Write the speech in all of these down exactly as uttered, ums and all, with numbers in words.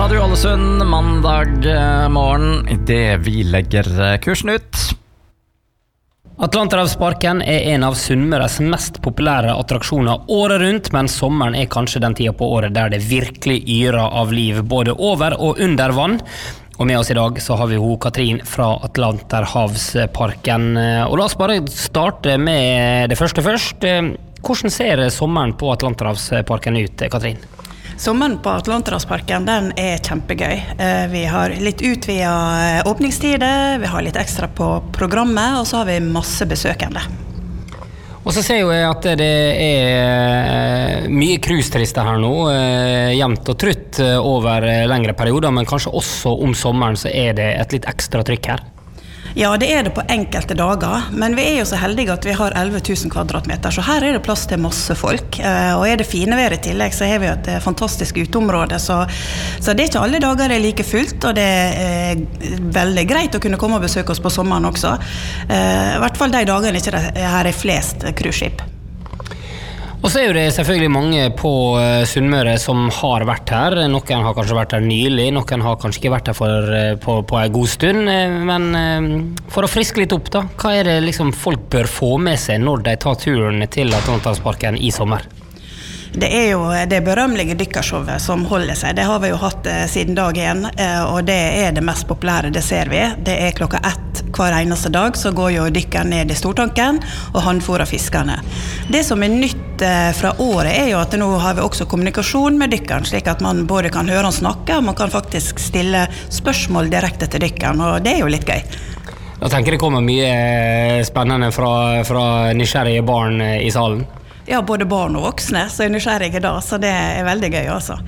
Radio Ålesund, mandag morgen, I det vi legger kursen ut. Atlanterhavsparken er en av Sunnmøres mest populære attraksjoner året rundt, men sommeren er kanskje den tida på året der det virkelig yrer av liv, både over og under vann. Og med oss I dag så har vi ho Katrin fra Atlanterhavsparken. Og la oss bare starte med det første først. Hvordan ser sommeren på Atlanterhavsparken ut, Katrin? Sommeren på Atlanterhavsparken, den er kjempegøy. Vi har litt utvidet åpningstider, vi har litt ekstra på programmet, og så har vi masse besøkende. Og så ser jeg at det er mye cruise-turister her nå, jevnt og trutt over lengre perioder, men kanskje også om sommeren så er det et litt ekstra trykk her. Ja, det er det på enkelte dager, men vi er jo så heldige at vi har elleve tusen kvadratmeter, så her er det plass til masse folk. Og er det fine vær I tillegg, så har vi et fantastisk uteområde, så, så det er ikke alle dager det er like fullt, og det er veldig greit å kunne komme og besøke oss på sommeren også. I hvert fall de dagene ikke det her er flest cruiseskip. Og så er jo det selvfølgelig mange på Sunnmøre som har vært her. Noen har kanskje vært her nylig, noen har kanskje ikke vært her for, på, på en god stund. Men for å friske litt opp da, hva er det liksom folk bør få med seg når de tar turen til Atlanterhavsparken I sommer? Det er jo det berømmelige dykkershowet som holder seg. Det har vi jo hatt eh, siden dag én, eh, og det er det mest populære, det ser vi. Det er klokka ett hver eneste dag, så går jo dykkeren ned I stortanken og handfôrer fiskerne. Det som er nytt eh, fra året er jo at nå har vi også kommunikasjon med dykkeren, slik at man både kan høre han snakke, og man kan faktisk stille spørsmål direkte til dykkeren, og det er jo litt gøy. Jeg tenker det kommer mye spennende fra, fra nysgjerrige barn I salen. Ja, både barn og voksne, så er nysgjerrige da, så det er veldig gøy også.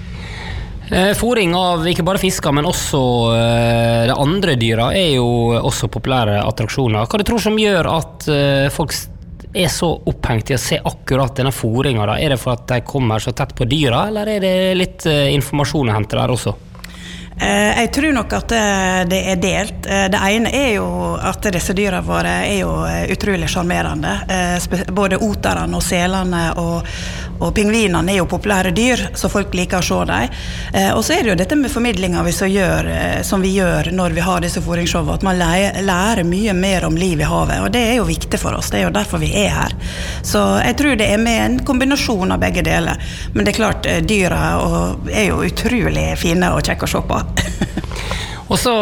Fôring av ikke bare fisker, men også det andre dyra er jo også populære attraksjoner. Hva du tror som gjør at folk er så opphengt I å se akkurat denne fôringen da? Er det for at de kommer så tett på dyra, eller er det litt informasjon å hente der også? Jeg tror nok at det er delt. Det ene er jo at disse dyra våre er jo utrolig charmerende. Både oterne og selene og, og pingvinene er jo populære dyr, så folk liker å se dem. Og så er det jo dette med formidlinger vi så gjør, som vi gjør når vi har disse fôringsshowene, at man lærer mye mer om liv I havet, og det er jo viktig for oss, det er jo derfor vi er her. Så jeg tror det er med en kombinasjon av begge deler. Men det er klart, dyra er jo utrolig fine og kjekke å se på. Og så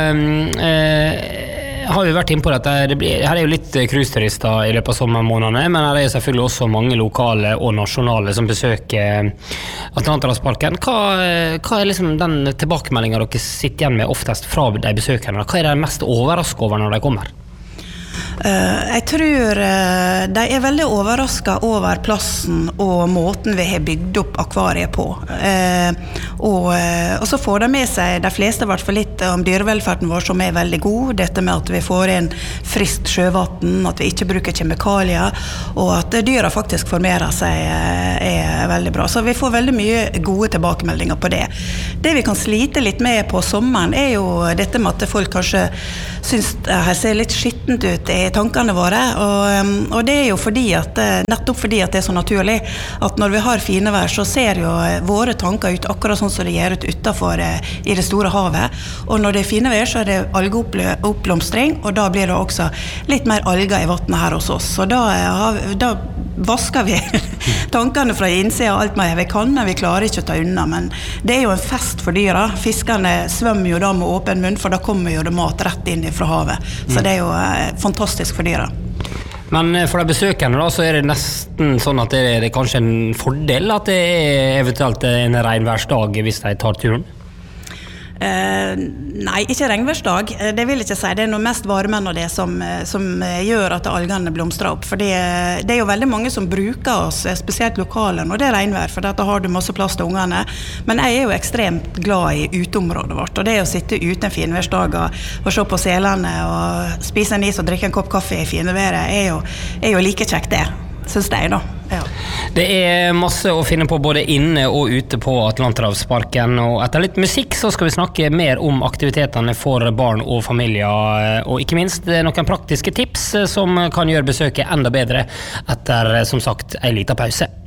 eh, har vi vært inn på dette. Det blir, her er jo litt cruise-turister I løpet av sommermånedene, men her er selvfølgelig også mange lokale og nasjonale som besøker Atlanterhavsparken. Hva, hva er liksom den tilbakemeldingen dere sitter igjen med oftest fra de besøkerne? Hva er det mest overrasket over når de kommer? Uh, jeg tror uh, de er veldig overrasket over plassen og måten vi har bygd opp akvariet på. Uh, og, uh, og så får de med seg, de fleste I hvert fall litt om dyrevelferden vår som er veldig god. Dette med at vi får inn friskt sjøvatten, at vi ikke bruker kjemikalier, og at dyra faktisk formerer seg uh, er veldig bra. Så vi får veldig mye gode tilbakemeldinger på det. Det vi kan slite litt med på sommeren er jo dette med at folk kanskje synes det her ser litt skittent ut I tankene våre, og, og det er jo fordi at, nettopp fordi at det er så naturlig, at når vi har fine vær, så ser jo våre tanker ut akkurat sånn som det gjør ut utenfor I det store havet, og når det er fine vær, så er det algeopplomstring, og da blir det også litt mer alger I vattnet her hos oss, så da, da vasker vi tankene fra innsida og alt mer vi kan, men vi klarer ikke å ta unna, men det er jo en fest for dyra. Fiskerne svømmer jo da med åpen munn, for da kommer jo det mat rett inn fra havet, så det er jo eh, fantastisk for dyra. Men for de besøkende da, så er det nesten sånn at det er, det er kanskje en fordel at det er eventuelt en regnværsdag hvis de tar turen? Eh, nei, ikke regnværsdag. Det vil jeg ikke si. Det er noe mest varmen og det som, som gjør at algene blomstrer opp. For det, det er jo veldig mange som bruker oss, spesielt lokale, når det er regnvær, for da har du masse plass til ungene. Men jeg er jo ekstremt glad I uteområdet vårt, og det å sitte ute en finværsdager og se på selene og spise en is og drikke en kopp kaffe I fineværet er jo, er jo like kjekt det. Synes jeg da. Ja. Det er masse å finne på både inne og ute på Atlanterhavsparken, og etter litt musikk så skal vi snakke mer om aktivitetene for barn og familier, og ikke minst noen praktiske tips som kan gjøre besøket enda bedre etter, som sagt, en liten pause.